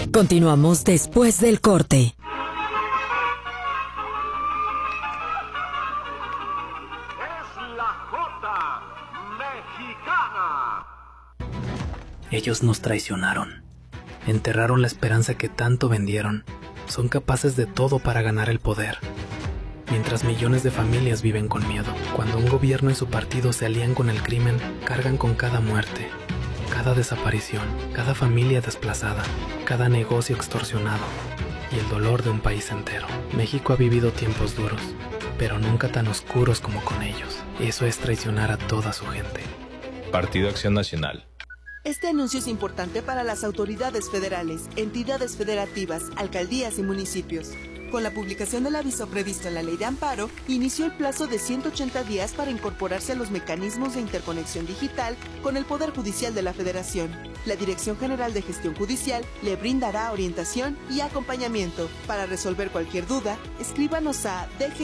Continuamos después del corte. Ellos nos traicionaron. Enterraron la esperanza que tanto vendieron. Son capaces de todo para ganar el poder. Mientras millones de familias viven con miedo. Cuando un gobierno y su partido se alían con el crimen, cargan con cada muerte, cada desaparición, cada familia desplazada, cada negocio extorsionado y el dolor de un país entero. México ha vivido tiempos duros, pero nunca tan oscuros como con ellos. Eso es traicionar a toda su gente. Partido Acción Nacional. Este anuncio es importante para las autoridades federales, entidades federativas, alcaldías y municipios. Con la publicación del aviso previsto en la Ley de Amparo, inició el plazo de 180 días para incorporarse a los mecanismos de interconexión digital con el Poder Judicial de la Federación. La Dirección General de Gestión Judicial le brindará orientación y acompañamiento. Para resolver cualquier duda, escríbanos a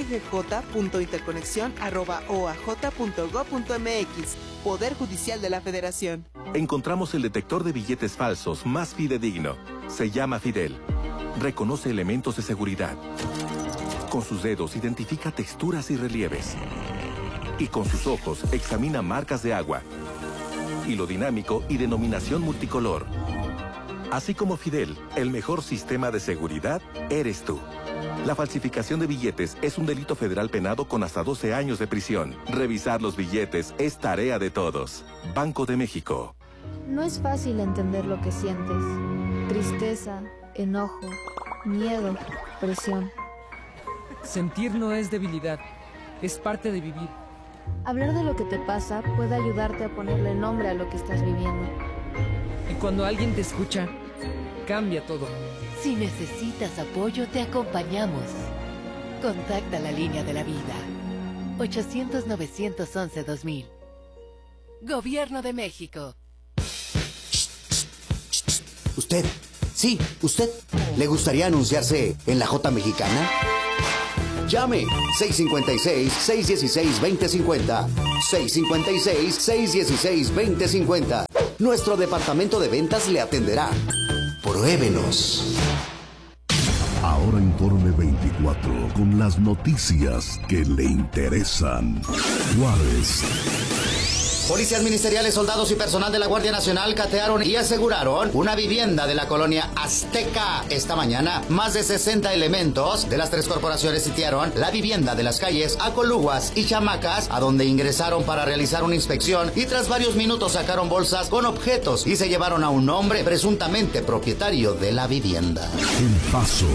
dggj.interconexión@oaj.gov.mx. Poder Judicial de la Federación. Encontramos el detector de billetes falsos más fidedigno. Se llama Fidel. Reconoce elementos de seguridad. Con sus dedos identifica texturas y relieves. Y con sus ojos examina marcas de agua. Hilo dinámico y denominación multicolor. Así como Fidel, el mejor sistema de seguridad eres tú. La falsificación de billetes es un delito federal penado con hasta 12 años de prisión. Revisar los billetes es tarea de todos. Banco de México. No es fácil entender lo que sientes. Tristeza, enojo, miedo, presión. Sentir no es debilidad, es parte de vivir. Hablar de lo que te pasa puede ayudarte a ponerle nombre a lo que estás viviendo. Y cuando alguien te escucha, cambia todo. Si necesitas apoyo, te acompañamos. Contacta la línea de la vida. 800-911-2000. Gobierno de México. ¿Usted? Sí, ¿usted? ¿Le gustaría anunciarse en la J Mexicana? Llame 656-616-2050. 656-616-2050. Nuestro departamento de ventas le atenderá. Pruébenos. Ahora Informe 24, con las noticias que le interesan. Juárez. Policías ministeriales, soldados y personal de la Guardia Nacional catearon y aseguraron una vivienda de la colonia Azteca. Esta mañana, más de 60 elementos de las 3 corporaciones sitiaron la vivienda de las calles Acoluguas y Chamacas, a donde ingresaron para realizar una inspección y tras varios minutos sacaron bolsas con objetos y se llevaron a un hombre presuntamente propietario de la vivienda. El Paso.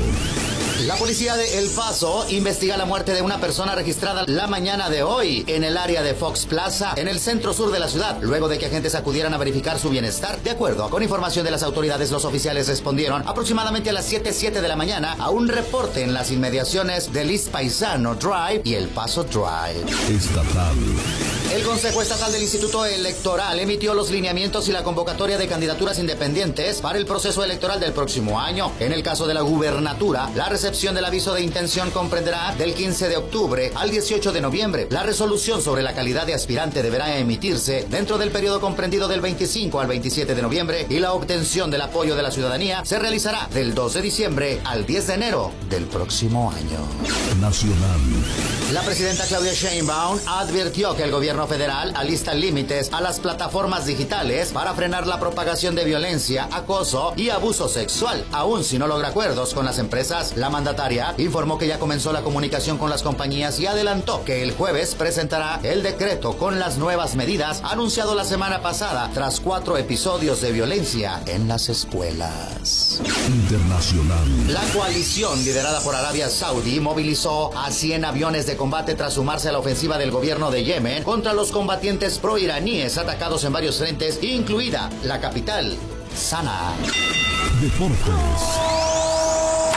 La policía de El Paso investiga la muerte de una persona registrada la mañana de hoy en el área de Fox Plaza, en el centro sur de la ciudad, luego de que agentes acudieran a verificar su bienestar. De acuerdo con información de las autoridades, los oficiales respondieron aproximadamente a las 7:07 de la mañana a un reporte en las inmediaciones del East Paisano Drive y El Paso Drive. Estatal. El Consejo Estatal del Instituto Electoral emitió los lineamientos y la convocatoria de candidaturas independientes para el proceso electoral del próximo año. En el caso de la gubernatura, la recepción del aviso de intención comprenderá del 15 de octubre al 18 de noviembre. La resolución sobre la calidad de aspirante deberá emitirse dentro del periodo comprendido del 25 al 27 de noviembre y la obtención del apoyo de la ciudadanía se realizará del 2 de diciembre al 10 de enero del próximo año. Nacional. La presidenta Claudia Sheinbaum advirtió que el gobierno federal alista límites a las plataformas digitales para frenar la propagación de violencia, acoso y abuso sexual. Aún si no logra acuerdos con las empresas, la mandataria informó que ya comenzó la comunicación con las compañías y adelantó que el jueves presentará el decreto con las nuevas medidas anunciado la semana pasada tras 4 episodios de violencia en las escuelas. Internacional. La coalición liderada por Arabia Saudí movilizó a 100 aviones de combate tras sumarse a la ofensiva del gobierno de Yemen contra los combatientes proiraníes atacados en varios frentes, incluida la capital, Sanaa. Deportes.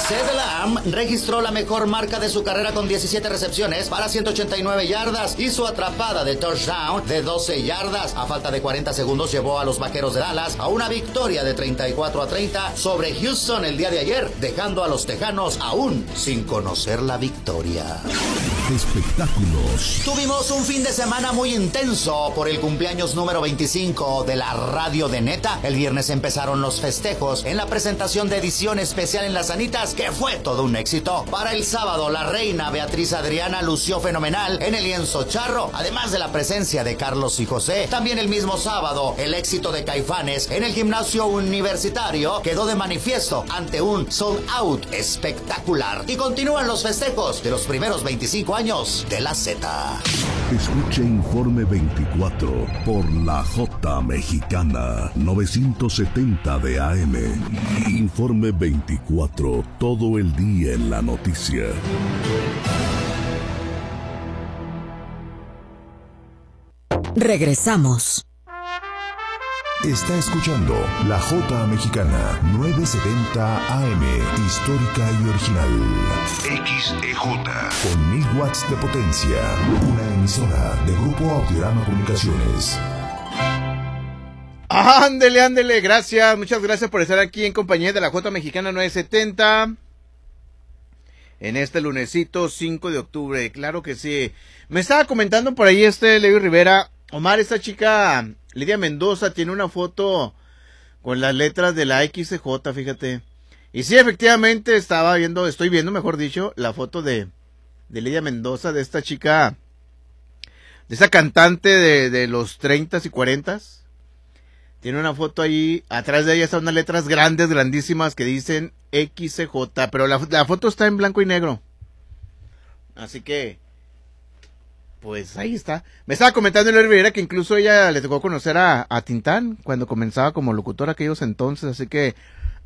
CeeDee Lamb registró la mejor marca de su carrera con 17 recepciones para 189 yardas y su atrapada de touchdown de 12 yardas. A falta de 40 segundos llevó a los Vaqueros de Dallas a una victoria de 34-30 sobre Houston el día de ayer, dejando a los Tejanos aún sin conocer la victoria. Espectáculos. Tuvimos un fin de semana muy intenso por el cumpleaños número 25 de la radio de Neta. El viernes empezaron los festejos en la presentación de edición especial en Las Anitas, que fue todo un éxito. Para el sábado, la reina Beatriz Adriana lució fenomenal en el lienzo charro, además de la presencia de Carlos y José. También el mismo sábado, el éxito de Caifanes en el gimnasio universitario quedó de manifiesto ante un sold out espectacular. Y continúan los festejos de los primeros 25 años de la Z. Escuche Informe 24 por la J Mexicana 970 de AM. Informe 24, todo el día en la noticia. Regresamos. Está escuchando la J Mexicana 970 AM, histórica y original. XEJ. Con 1000 watts de potencia. Una emisora de Grupo Audiorama Comunicaciones. Ándele, gracias, muchas gracias por estar aquí en compañía de la J Mexicana 970. En este lunesito 5 de octubre, claro que sí. Me estaba comentando por ahí Levi Rivera, Omar, esta chica Lidia Mendoza tiene una foto con las letras de la XJ, fíjate. Y sí, efectivamente estoy viendo, mejor dicho, la foto de Lidia Mendoza, de esta chica, de esa cantante de los 30s y 40s. Tiene una foto ahí, atrás de ella están unas letras grandes, grandísimas que dicen XJ, pero la foto está en blanco y negro. Así que, pues ahí está. Me estaba comentando Levi Rivera que incluso ella le tocó conocer a Tintán cuando comenzaba como locutor aquellos entonces, así que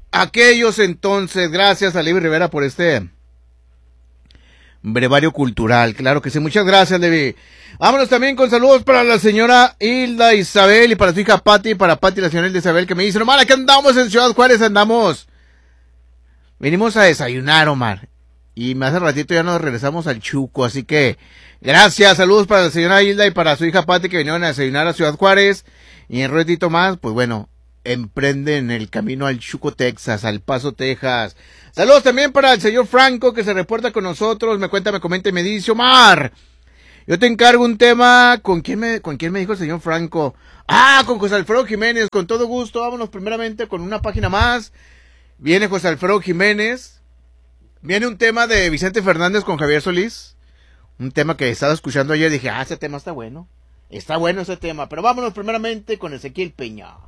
gracias a Levi Rivera por este brevario cultural, claro que sí, muchas gracias, Levi. Vámonos también con saludos para la señora Hilda Isabel y para su hija Pati, para Pati, la señora Hilda Isabel, que me dice, Omar, aquí andamos en Ciudad Juárez, venimos a desayunar, Omar, y más hace ratito ya nos regresamos al Chuco, así que gracias, saludos para la señora Hilda y para su hija Pati, que vinieron a desayunar a Ciudad Juárez, y en un ratito más, pues bueno, emprenden el camino al Chuco, Texas, al Paso, Texas. Saludos también para el señor Franco, que se reporta con nosotros, me cuenta, me comenta y me dice, Omar, yo te encargo un tema. ¿Con quién me dijo el señor Franco? Con José Alfredo Jiménez, con todo gusto. Vámonos primeramente con una página más. Viene José Alfredo Jiménez. Viene un tema de Vicente Fernández con Javier Solís. Un tema que estaba escuchando ayer. Dije, ese tema está bueno. Está bueno ese tema. Pero vámonos primeramente con Ezequiel Peña.